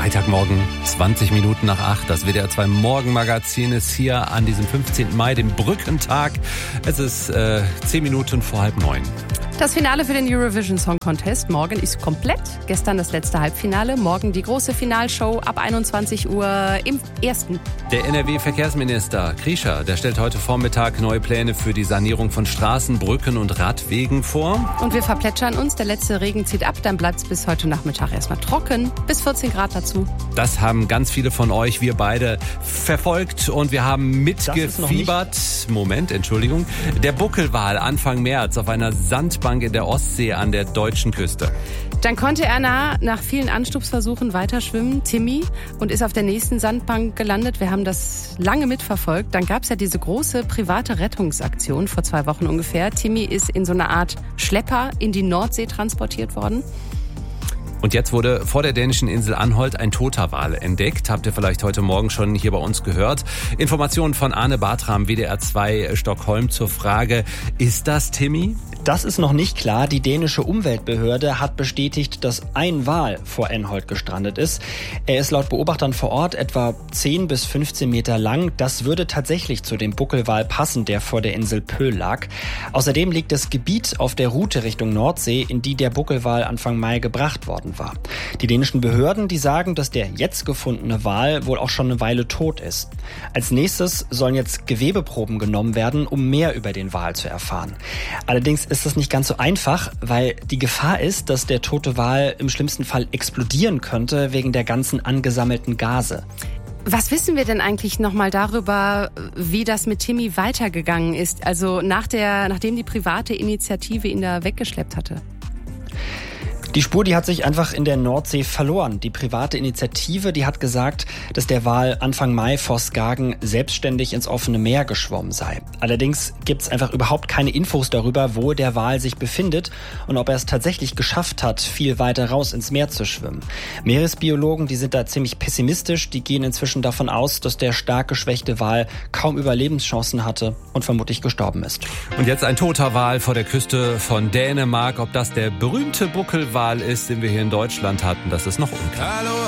Freitagmorgen, 20 Minuten nach 8. Das WDR 2 Morgenmagazin ist hier an diesem 15. Mai, dem Brückentag. Es ist 10 Minuten vor 8:30. Das Finale für den Eurovision Song Contest morgen ist komplett. Gestern das letzte Halbfinale, morgen die große Finalshow ab 21 Uhr im ersten. Der NRW-Verkehrsminister Kriescher, der stellt heute Vormittag neue Pläne für die Sanierung von Straßen, Brücken und Radwegen vor. Und wir verplätschern uns, der letzte Regen zieht ab, dann bleibt es bis heute Nachmittag erstmal trocken, bis 14 Grad dazu. Das haben ganz viele von euch, wir beide, verfolgt und wir haben mitgefiebert. Moment, Entschuldigung. Der Buckelwal Anfang März auf einer Sandbank in der Ostsee an der deutschen Küste. Dann konnte er nach vielen Anstupsversuchen weiter schwimmen, Timmy, und ist auf der nächsten Sandbank gelandet. Wir haben das lange mitverfolgt. Dann gab es ja diese große private Rettungsaktion vor 2 Wochen ungefähr. Timmy ist in so einer Art Schlepper in die Nordsee transportiert worden. Und jetzt wurde vor der dänischen Insel Anholt ein toter Wal entdeckt. Habt ihr vielleicht heute Morgen schon hier bei uns gehört. Informationen von Arne Bartram, WDR 2 Stockholm zur Frage, ist das Timmy? Das ist noch nicht klar. Die dänische Umweltbehörde hat bestätigt, dass ein Wal vor Anholt gestrandet ist. Er ist laut Beobachtern vor Ort etwa 10 bis 15 Meter lang. Das würde tatsächlich zu dem Buckelwal passen, der vor der Insel Pöhl lag. Außerdem liegt das Gebiet auf der Route Richtung Nordsee, in die der Buckelwal Anfang Mai gebracht worden war. Die dänischen Behörden, die sagen, dass der jetzt gefundene Wal wohl auch schon eine Weile tot ist. Als nächstes sollen jetzt Gewebeproben genommen werden, um mehr über den Wal zu erfahren. Allerdings ist das nicht ganz so einfach, weil die Gefahr ist, dass der tote Wal im schlimmsten Fall explodieren könnte wegen der ganzen angesammelten Gase. Was wissen wir denn eigentlich nochmal darüber, wie das mit Timmy weitergegangen ist? Also nachdem die private Initiative ihn da weggeschleppt hatte? Die Spur, die hat sich einfach in der Nordsee verloren. Die private Initiative, die hat gesagt, dass der Wal Anfang Mai vor Skagen selbstständig ins offene Meer geschwommen sei. Allerdings gibt's einfach überhaupt keine Infos darüber, wo der Wal sich befindet und ob er es tatsächlich geschafft hat, viel weiter raus ins Meer zu schwimmen. Meeresbiologen, die sind da ziemlich pessimistisch. Die gehen inzwischen davon aus, dass der stark geschwächte Wal kaum Überlebenschancen hatte und vermutlich gestorben ist. Und jetzt ein toter Wal vor der Küste von Dänemark. Ob das der berühmte Buckelwal ist, den wir hier in Deutschland hatten, das ist noch unklar.